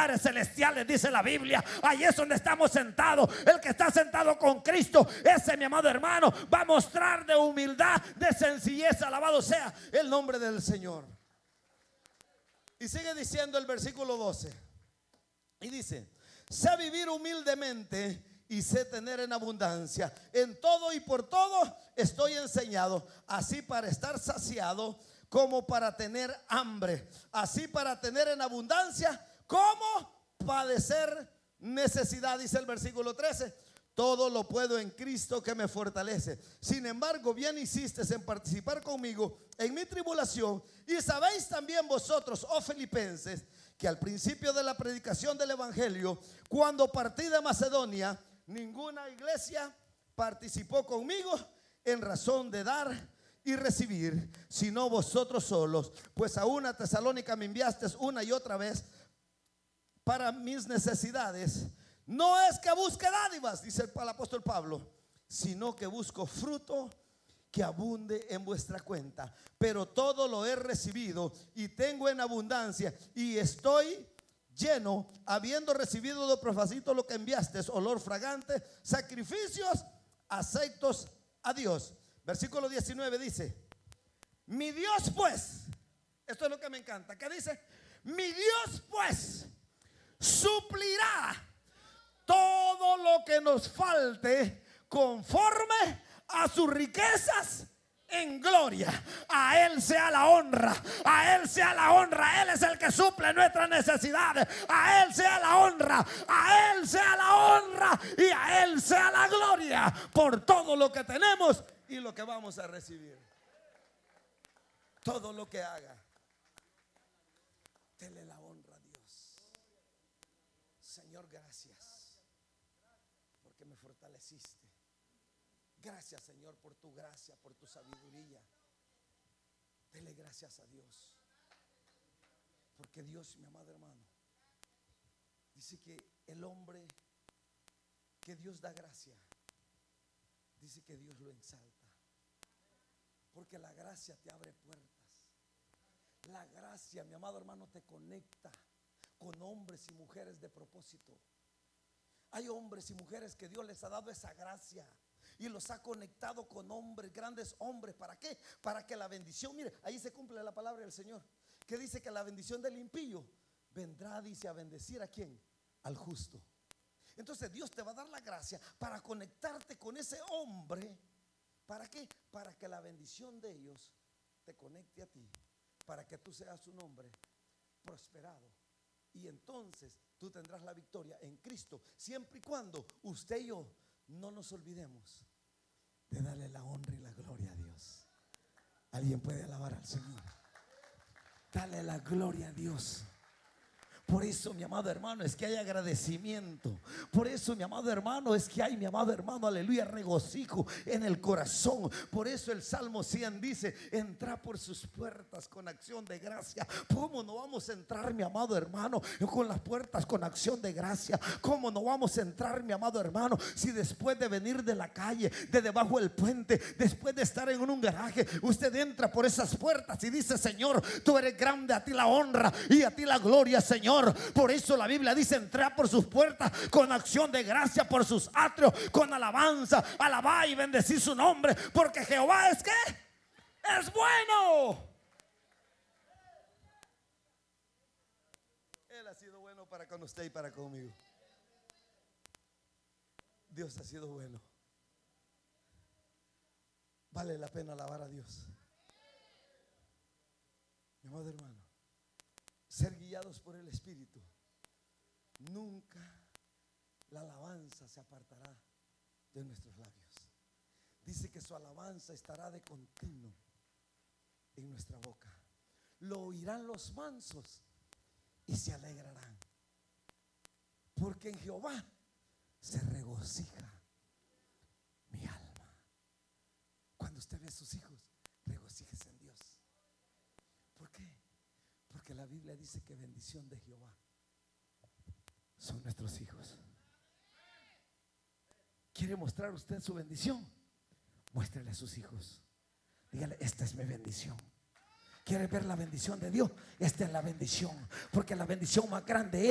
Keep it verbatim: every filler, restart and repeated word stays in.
lugares celestiales, dice la Biblia. Ahí es donde estamos sentados. El que está sentado con Cristo, ese, mi amado hermano, va a mostrar de humildad, de sencillez. Alabado sea el nombre del Señor. Y sigue diciendo el versículo doce. Y dice: sé vivir humildemente y sé tener en abundancia. En todo y por todo estoy enseñado, así para estar saciado como para tener hambre, así para tener en abundancia como padecer necesidad. Dice el versículo trece: todo lo puedo en Cristo que me fortalece. Sin embargo, bien hiciste en participar conmigo en mi tribulación. Y sabéis también vosotros, oh filipenses, que al principio de la predicación del evangelio, cuando partí de Macedonia, ninguna iglesia participó conmigo en razón de dar y recibir, sino vosotros solos. Pues a una Tesalónica me enviasteis una y otra vez para mis necesidades. No es que busque dádivas, dice el apóstol Pablo, sino que busco fruto que abunde en vuestra cuenta. Pero todo lo he recibido y tengo en abundancia, y estoy lleno, habiendo recibido de Epafrodito lo que enviaste, olor fragante, sacrificios aceptos a Dios. Versículo diecinueve dice: mi Dios pues, esto es lo que me encanta, ¿qué dice? Mi Dios pues suplirá todo lo que nos falte conforme a sus riquezas en gloria. A Él sea la honra, a Él sea la honra. Él es el que suple nuestras necesidades. A Él sea la honra, a Él sea la honra y a Él sea la gloria por todo lo que tenemos y lo que vamos a recibir. Todo lo que haga, dele la honra a Dios. Señor, gracias porque me fortaleciste. Gracias, Señor, por tu gracia, por tu sabiduría. Dele gracias a Dios. Porque Dios, mi amado hermano, dice que el hombre que Dios da gracia, dice que Dios lo exalta. Porque la gracia te abre puertas. La gracia, mi amado hermano, te conecta con hombres y mujeres de propósito. Hay hombres y mujeres que Dios les ha dado esa gracia y los ha conectado con hombres, grandes hombres. ¿Para qué? Para que la bendición, mire, ahí se cumple la palabra del Señor, que dice que la bendición del impío vendrá, dice, a bendecir ¿a quién? Al justo. Entonces Dios te va a dar la gracia para conectarte con ese hombre. ¿Para qué? Para que la bendición de ellos te conecte a ti, para que tú seas un hombre prosperado. Y entonces tú tendrás la victoria en Cristo, siempre y cuando usted y yo no nos olvidemos de darle la honra y la gloria a Dios. ¿Alguien puede alabar al Señor? Dale la gloria a Dios. Por eso, mi amado hermano, es que hay agradecimiento. Por eso, mi amado hermano, es que hay, mi amado hermano, aleluya, regocijo en el corazón. Por eso el Salmo cien dice: entra por sus puertas con acción de gracia. ¿Cómo no vamos a entrar, mi amado hermano, con las puertas con acción de gracia? ¿Cómo no vamos a entrar, mi amado hermano, si después de venir de la calle, de debajo del puente, después de estar en un garaje, usted entra por esas puertas y dice: Señor, tú eres grande, a ti la honra y a ti la gloria, Señor. Por eso la Biblia dice: entra por sus puertas con acción de gracia, por sus atrios con alabanza. Alabá y bendecir su nombre, porque Jehová es ¿qué? Es bueno. Él ha sido bueno para con usted y para conmigo. Dios ha sido bueno. Vale la pena alabar a Dios. Mi amado hermano, ser guiados por el Espíritu, nunca la alabanza se apartará de nuestros labios. Dice que su alabanza estará de continuo en nuestra boca. Lo oirán los mansos y se alegrarán, porque en Jehová se regocija mi alma. Cuando usted ve a sus hijos, regocíjese en Dios. ¿Por qué? Porque la Biblia dice que bendición de Jehová son nuestros hijos. ¿Quiere mostrar usted su bendición? Muéstrele a sus hijos. Dígale: esta es mi bendición. ¿Quiere ver la bendición de Dios? Esta es la bendición, porque la bendición más grande es